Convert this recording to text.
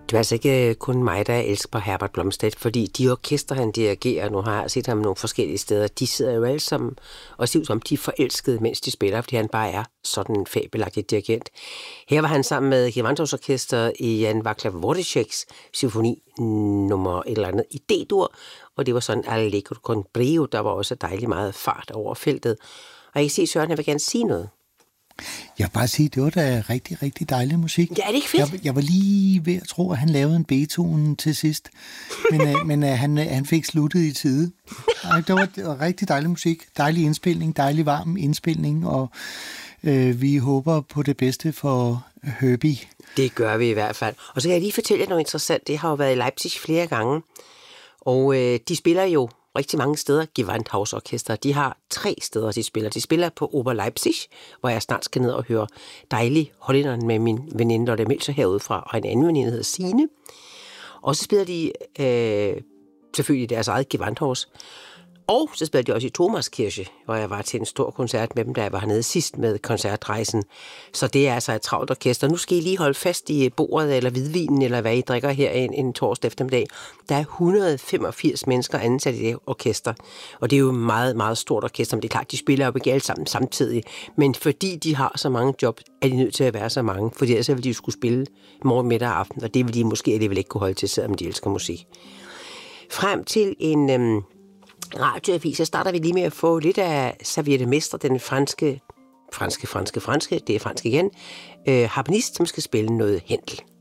Det er altså ikke kun mig, der elsker Herbert Blomstedt, fordi de orkester, han dirigerer, nu har jeg set ham nogle forskellige steder, de sidder jo alle sammen og ser ud som, de er forelskede, mens de spiller, fordi han bare er sådan en fabelagtig dirigent. Her var han sammen med Givantos-orkester i Jan Vaclav Wojciechs symfoni nummer et eller andet i D-dur, og det var sådan Allegro con brio, der var også dejligt meget fart over feltet. Og jeg kan se, Søren, jeg vil gerne sige noget. Jeg vil bare sige, det var da rigtig, rigtig dejlig musik. Ja, er det ikke fedt? Jeg var lige ved at tro, at han lavede en Beethoven til sidst, men han fik sluttet i tide. Det var rigtig dejlig musik, dejlig indspilning, dejlig varm indspilning, og vi håber på det bedste for Herbie. Det gør vi i hvert fald. Og så kan jeg lige fortælle jer noget interessant. Det har jo været i Leipzig flere gange, og de spiller jo rigtig mange steder. Gewandhausorkester, de har 3 steder, de spiller. De spiller på Ober Leipzig, hvor jeg snart skal ned og høre dejlig Hollænderen med min veninde Lotte Melcher herude fra, og en anden veninde hedder Signe. Og så spiller de selvfølgelig deres eget Gewandhaus. Og så spiller de også i Thomaskirche, hvor jeg var til en stor koncert med dem, da jeg var hernede sidst med koncertrejsen. Så det er altså et travlt orkester. Nu skal I lige holde fast i bordet eller hvidvinen, eller hvad I drikker her en torsdag eftermiddag. Der er 185 mennesker ansat i det orkester. Og det er jo et meget, meget stort orkester, men det er klart, de spiller jo ikke alle sammen samtidig. Men fordi de har så mange job, er de nødt til at være så mange. Fordi ellers vil de jo skulle spille morgen, middag og aften, og det vil de måske alligevel ikke kunne holde til, selvom de elsker musik. Frem til en radioavis, så starter vi lige med at få lidt af Xavier de Mestre, den franske, det er fransk igen, harpenist, som skal spille noget Händel.